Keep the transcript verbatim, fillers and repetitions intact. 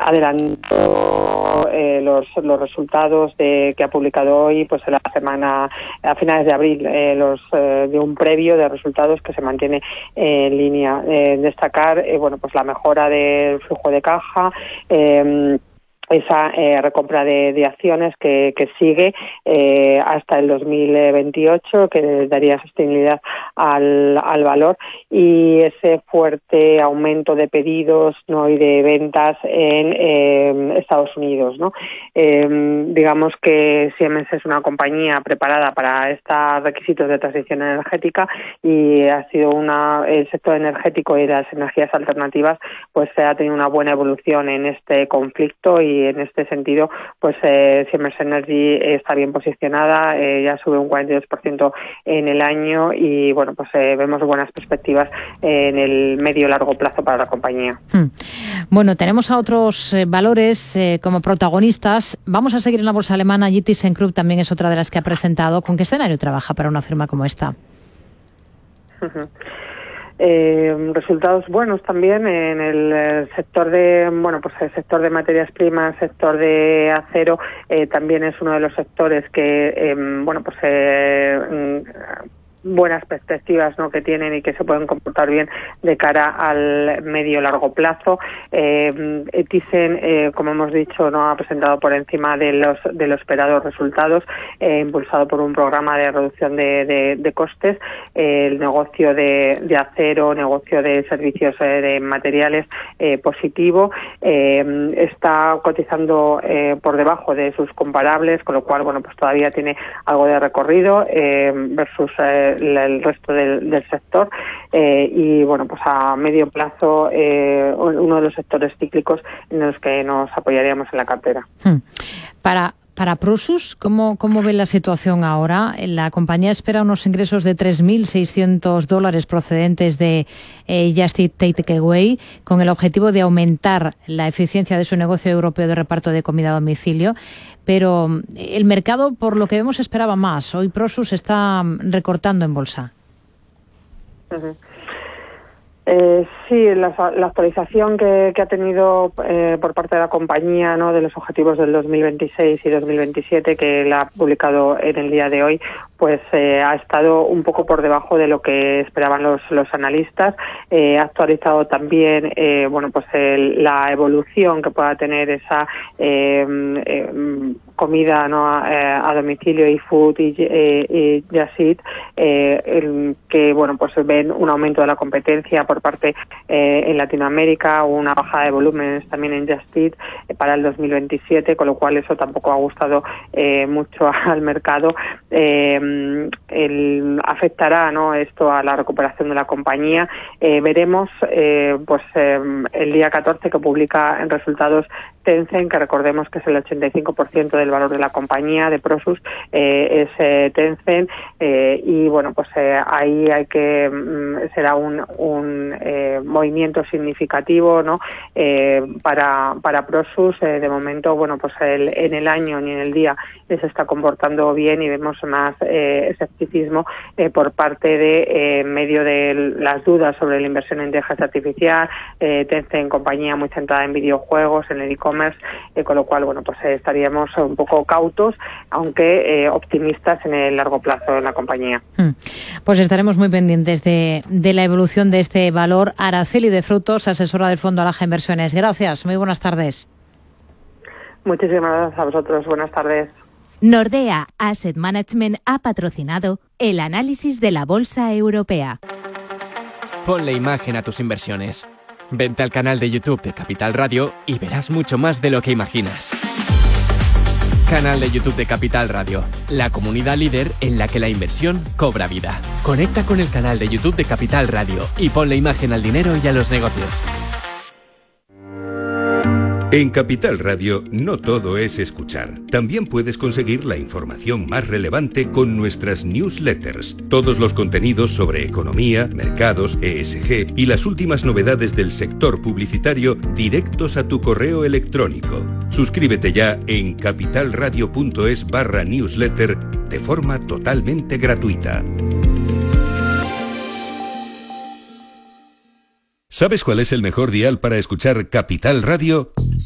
adelantó eh, los, los resultados de, que ha publicado hoy, pues en la semana, a finales de abril, eh, los eh, de un previo de resultados que se mantiene eh, en línea. Eh, destacar, eh, bueno, pues la mejora del flujo de caja, eh, esa eh, recompra de, de acciones que, que sigue eh, hasta el dos mil veintiocho, que daría sostenibilidad al, al valor, y ese fuerte aumento de pedidos, ¿no?, y de ventas en eh, Estados Unidos, ¿no? Eh, digamos que Siemens es una compañía preparada para estos requisitos de transición energética, y ha sido una el sector energético y las energías alternativas pues ha tenido una buena evolución en este conflicto, y y en este sentido, pues eh, Siemens Energy está bien posicionada, eh, ya sube un cuarenta y dos por ciento en el año, y bueno, pues eh, vemos buenas perspectivas eh, en el medio y largo plazo para la compañía. Hmm. Bueno, tenemos a otros eh, valores eh, como protagonistas. Vamos a seguir en la bolsa alemana. ThyssenKrupp también es otra de las que ha presentado. ¿Con qué escenario trabaja para una firma como esta? Uh-huh. Eh, resultados buenos también en el sector de bueno pues el sector de materias primas, sector de acero, eh, también es uno de los sectores que eh, bueno pues eh, buenas perspectivas, ¿no?, que tienen y que se pueden comportar bien de cara al medio largo plazo. Eh, Thyssen, eh, como hemos dicho, no ha presentado por encima de los de los esperados resultados, eh, impulsado por un programa de reducción de, de, de costes. Eh, el negocio de, de acero, negocio de servicios eh, de materiales eh, positivo, eh, está cotizando eh, por debajo de sus comparables, con lo cual bueno pues todavía tiene algo de recorrido eh, versus eh, el resto del, del sector, eh, y bueno pues a medio plazo eh, uno de los sectores cíclicos en los que nos apoyaríamos en la cartera. Hmm. Para Para Prosus, ¿cómo, ¿cómo ve la situación ahora? La compañía espera unos ingresos de tres mil seiscientos dólares procedentes de eh, Just Eat Takeaway, con el objetivo de aumentar la eficiencia de su negocio europeo de reparto de comida a domicilio. Pero el mercado, por lo que vemos, esperaba más. Hoy Prosus está recortando en bolsa. Uh-huh. Eh, sí, la, la actualización que, que ha tenido eh, por parte de la compañía, ¿no?, de los objetivos del dos mil veintiséis y dos mil veintisiete, que la ha publicado en el día de hoy, pues eh, ha estado un poco por debajo de lo que esperaban los, los analistas. Eh, ha actualizado también, eh, bueno, pues el, la evolución que pueda tener esa eh, eh, comida, ¿no?, a, a domicilio, y food y, eh, y Just Eat, eh, el, que bueno pues ven un aumento de la competencia por parte eh, en Latinoamérica, una bajada de volúmenes también en Just Eat eh, para el dos mil veintisiete, con lo cual eso tampoco ha gustado eh, mucho al mercado. Eh, el, afectará, ¿no?, esto a la recuperación de la compañía. Eh, veremos eh, pues eh, el día catorce, que publica en resultados Tencent, que recordemos que es el ochenta y cinco por ciento del valor de la compañía de Prosus, eh, es eh, Tencent, eh, y bueno pues eh, ahí hay que mm, será un, un eh, movimiento significativo, ¿no?, eh, para para Prosus. Eh, de momento bueno pues el, en el año ni en el día se está comportando bien, y vemos más eh, escepticismo eh, por parte de eh, en medio de las dudas sobre la inversión en inteligencia artificial. eh, Tencent, compañía muy centrada en videojuegos, en el e-commerce, Eh, con lo cual bueno pues eh, estaríamos un poco cautos, aunque eh, optimistas en el largo plazo en la compañía. Hmm. Pues estaremos muy pendientes de, de la evolución de este valor. Araceli de Frutos, asesora del Fondo Alaja Inversiones. Gracias, muy buenas tardes. Muchísimas gracias a vosotros, buenas tardes. Nordea Asset Management ha patrocinado el análisis de la Bolsa Europea. Ponle imagen a tus inversiones. Vente al canal de YouTube de Capital Radio y verás mucho más de lo que imaginas. Canal de YouTube de Capital Radio, la comunidad líder en la que la inversión cobra vida. Conecta con el canal de YouTube de Capital Radio y ponle imagen al dinero y a los negocios. En Capital Radio no todo es escuchar. También puedes conseguir la información más relevante con nuestras newsletters. Todos los contenidos sobre economía, mercados, E S G y las últimas novedades del sector publicitario directos a tu correo electrónico. Suscríbete ya en capitalradio.es barra newsletter de forma totalmente gratuita. ¿Sabes cuál es el mejor dial para escuchar Capital Radio?